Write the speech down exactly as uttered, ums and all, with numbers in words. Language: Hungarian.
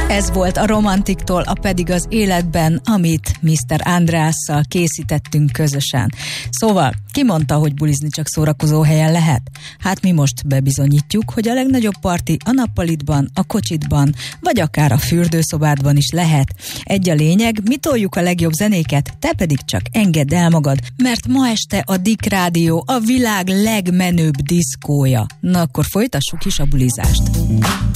Ez volt a Romantiktól, a Pedig az életben, amit miszter Andrásszal készítettünk közösen. Szóval, ki mondta, hogy bulizni csak szórakozó helyen lehet? Hát mi most bebizonyítjuk, hogy a legnagyobb parti a nappalitban, a kocsitban, vagy akár a fürdőszobádban is lehet. Egy a lényeg, mi toljuk a legjobb zenéket, te pedig csak engedd el magad, mert ma este a Dick Rádió a világ legmenőbb diszkója. Na akkor folytassuk is a bulizást.